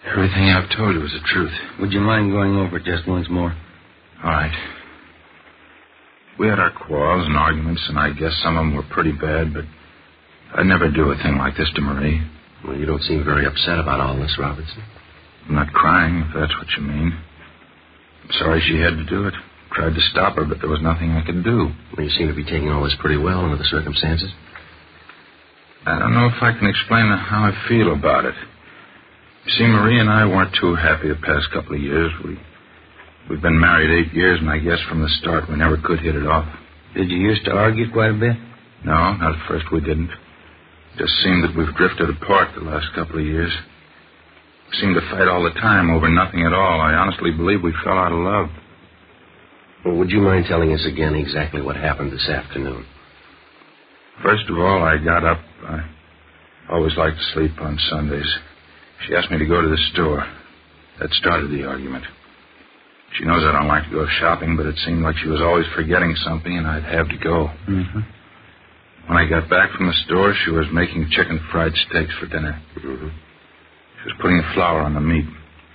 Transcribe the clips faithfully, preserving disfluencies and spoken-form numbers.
Everything I've told you is the truth. Would you mind going over it just once more? All right. We had our quarrels and arguments, and I guess some of them were pretty bad, but I'd never do a thing like this to Marie. Well, you don't seem very upset about all this, Robertson. I'm not crying, if that's what you mean. I'm sorry she had to do it. Tried to stop her, but there was nothing I could do. Well, you seem to be taking all this pretty well under the circumstances. I don't know if I can explain how I feel about it. You see, Marie and I weren't too happy the past couple of years. We, we've been married eight years, and I guess from the start we never could hit it off. Did you used to argue quite a bit? No, not at first we didn't. It just seemed that we've drifted apart the last couple of years. We seemed to fight all the time over nothing at all. I honestly believe we fell out of love. Well, would you mind telling us again exactly what happened this afternoon? First of all, I got up. I always liked to sleep on Sundays. She asked me to go to the store. That started the argument. She knows I don't like to go shopping, but it seemed like she was always forgetting something, and I'd have to go. Mm-hmm. When I got back from the store, she was making chicken fried steaks for dinner. Mm-hmm. She was putting flour on the meat.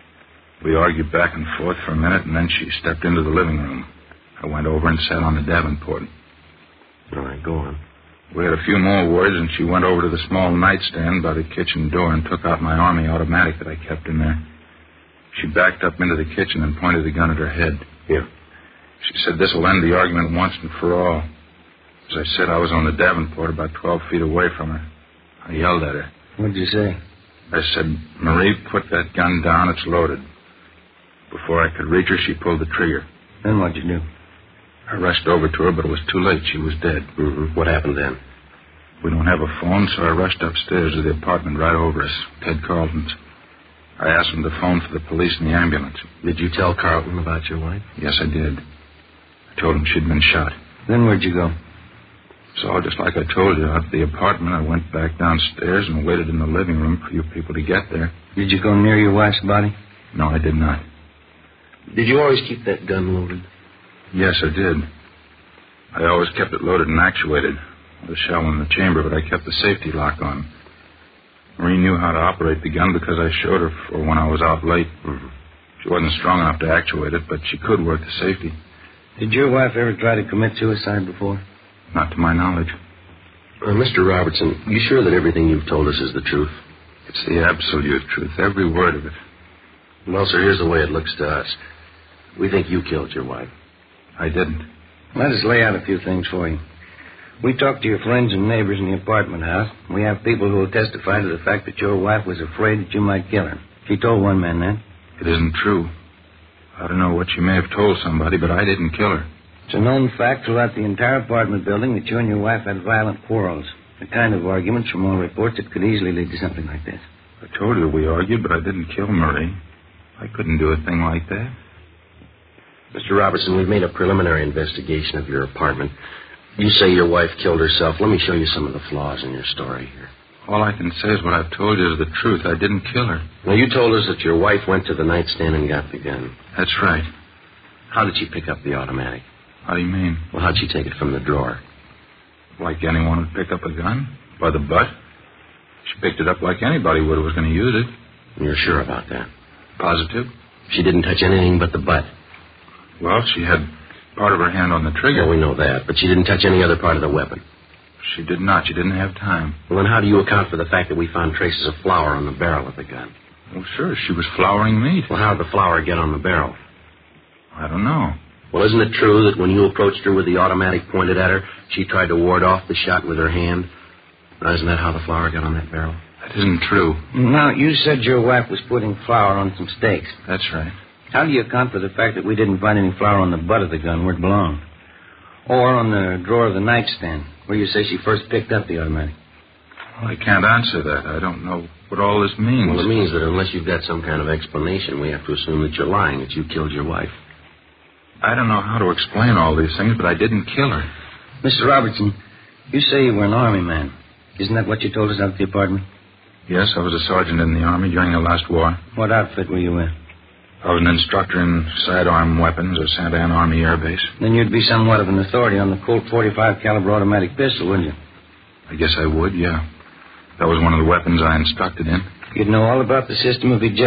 We argued back and forth for a minute, and then she stepped into the living room. I went over and sat on the Davenport. All right, go on. We had a few more words, and she went over to the small nightstand by the kitchen door and took out my Army automatic that I kept in there. She backed up into the kitchen and pointed the gun at her head. Yeah. She said this will end the argument once and for all. As I said, I was on the Davenport about twelve feet away from her. I yelled at her. What'd you say? I said, Marie, put that gun down. It's loaded. Before I could reach her, she pulled the trigger. Then what'd you do? I rushed over to her, but it was too late. She was dead. Mm-hmm. What happened then? We don't have a phone, so I rushed upstairs to the apartment right over us, Ted Carlton's. I asked him to phone for the police and the ambulance. Did you tell Carlton about your wife? Yes, I did. I told him she'd been shot. Then where'd you go? So, just like I told you, out of the apartment, I went back downstairs and waited in the living room for you people to get there. Did you go near your wife's body? No, I did not. Did you always keep that gun loaded? Yes, I did. I always kept it loaded and actuated. The shell in the chamber, but I kept the safety lock on. Marie knew how to operate the gun because I showed her for when I was out late. Mm-hmm. She wasn't strong enough to actuate it, but she could work the safety. Did your wife ever try to commit suicide before? Not to my knowledge. Uh, Mister Robertson, you sure that everything you've told us is the truth? It's the absolute truth, every word of it. Well, sir, here's the way it looks to us. We think you killed your wife. I didn't. Let us lay out a few things for you. We talked to your friends and neighbors in the apartment house. We have people who will testify to the fact that your wife was afraid that you might kill her. She told one man that. It isn't true. I don't know what she may have told somebody, but I didn't kill her. It's a known fact throughout the entire apartment building that you and your wife had violent quarrels. The kind of arguments from all reports that could easily lead to something like this. I told you we argued, but I didn't kill Marie. I couldn't do a thing like that. Mister Robertson, we've made a preliminary investigation of your apartment. You say your wife killed herself. Let me show you some of the flaws in your story here. All I can say is what I've told you is the truth. I didn't kill her. Now, you told us that your wife went to the nightstand and got the gun. That's right. How did she pick up the automatic? How do you mean? Well, how'd she take it from the drawer? Like anyone would pick up a gun? By the butt? She picked it up like anybody would who was going to use it. And you're sure about that? Positive. She didn't touch anything but the butt. Well, she had part of her hand on the trigger. Yeah, we know that, but she didn't touch any other part of the weapon. She did not. She didn't have time. Well, then how do you account for the fact that we found traces of flour on the barrel of the gun? Well, sure, she was flouring meat. Well, how did the flour get on the barrel? I don't know. Well, isn't it true that when you approached her with the automatic pointed at her, she tried to ward off the shot with her hand? Now, isn't that how the flour got on that barrel? That isn't true. Now, you said your wife was putting flour on some steaks. That's right. How do you account for the fact that we didn't find any flour on the butt of the gun where it belonged? Or on the drawer of the nightstand, where you say she first picked up the automatic? Well, I can't answer that. I don't know what all this means. Well, it means that unless you've got some kind of explanation, we have to assume that you're lying, that you killed your wife. I don't know how to explain all these things, but I didn't kill her. Mister Robertson, you say you were an Army man. Isn't that what you told us out at the apartment? Yes, I was a sergeant in the Army during the last war. What outfit were you in? I was an instructor in sidearm weapons at Santa Ana Army Air Base. Then you'd be somewhat of an authority on the Colt forty-five caliber automatic pistol, wouldn't you? I guess I would, yeah. That was one of the weapons I instructed in. You'd know all about the system of ejections.